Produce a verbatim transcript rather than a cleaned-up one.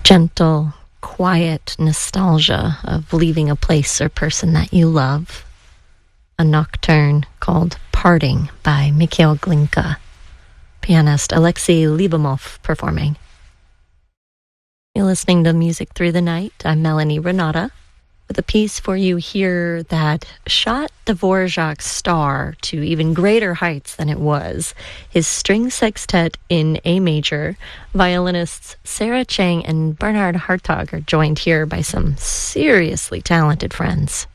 Gentle, quiet nostalgia of leaving a place or person that you love. A nocturne called Parting by Mikhail Glinka. Pianist Alexei Lyubimov performing. You're listening to Music Through the Night. I'm Melanie Renata with a piece for you here that shot Dvorak's star to even greater heights than it was. His string sextet in A major, violinists Sarah Chang and Bernhard Hartog are joined here by some seriously talented friends.